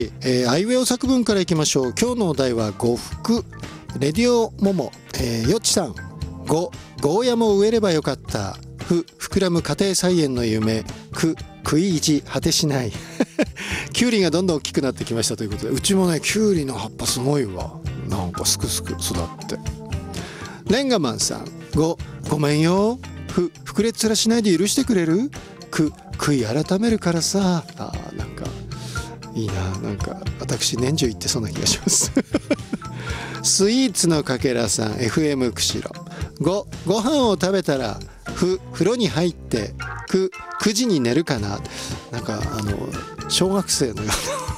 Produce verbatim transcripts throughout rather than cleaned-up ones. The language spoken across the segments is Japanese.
えー、アイウェオ作文からいきましょう。今日のお題は呉服。レディオモモ、えー、よっちさん。ゴゴーヤも植えればよかった。ふ膨らむ家庭菜園の夢。く食い意地果てしないキュウリがどんどん大きくなってきましたということで、うちもねキュウリの葉っぱすごいわ。なんかすくすく育って。レンガマンさん。ごごめんよ。ふ膨れっ面しないで許してくれる。く悔い改めるからさ。あーなんかいいな。なんか私年中言ってそうな気がしますスイーツのかけらさん。 エフエム 釧路。ごご飯を食べたらふ風呂に入ってくくじに寝るかな。なんかあの小学生のよ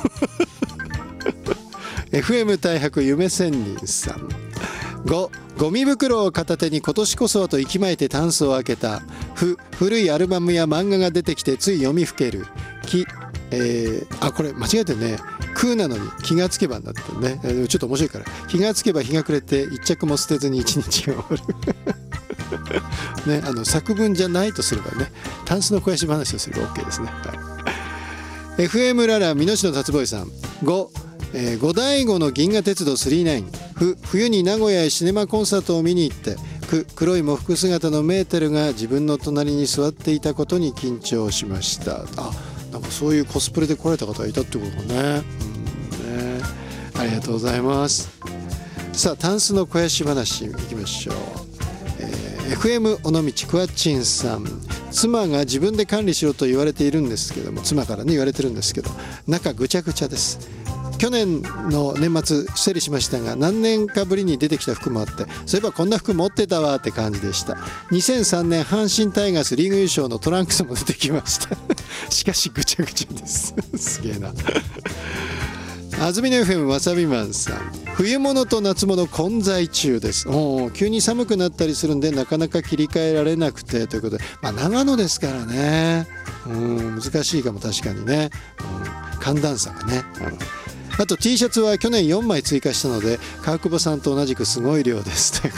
うなエフエム 大白夢仙人さん。ごゴミ袋を片手に今年こそはと息巻いてタンスを開けた。ふ古いアルバムや漫画が出てきてつい読みふける。き、えー、あこれ間違えてね。空なのに気がつけばになってね、えー、ちょっと面白いから。気がつけば日が暮れて一着も捨てずに一日が終わるね、あの作文じゃないとすればね、タンスの肥やし話をすれば OK ですね、はい、エフエム ララ美濃市の達坊さん。ごえー、五醍醐の銀河鉄道さんじゅうきゅう。ふ冬に名古屋へシネマコンサートを見に行って、く黒い喪服姿のメーテルが自分の隣に座っていたことに緊張しました。あ、なんかそういうコスプレで来られた方がいたってことかね。うんね、ありがとうございます。さあタンスの肥やし話いきましょう。えー、エフエム 尾道クワッチンさん。妻が自分で管理しろと言われているんですけども、妻からね言われてるんですけど、中ぐちゃぐちゃです。去年の年末整理しましたが、何年かぶりに出てきた服もあって、そういえばこんな服持ってたわって感じでした。にせんさんねん阪神タイガースリーグ優勝のトランクスも出てきましたしかしぐちゃぐちゃですすげえな安住の エフエム わさびマンさん。冬物と夏物混在中です。お急に寒くなったりするんでなかなか切り替えられなくてということで、まあ長野ですからね、うん難しいかも確かにね、うん、寒暖差がね、うんあと T シャツは去年よんまい追加したので川久保さんと同じくすごい量ですという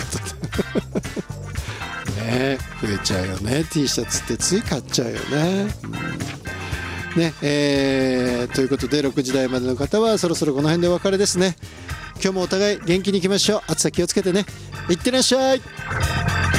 ことでね、増えちゃうよね T シャツってつい買っちゃうよね、うん、ねえー、ということでろくじ台までの方はそろそろこの辺でお別れですね。今日もお互い元気にいきましょう。暑さ気をつけてね。いってらっしゃい。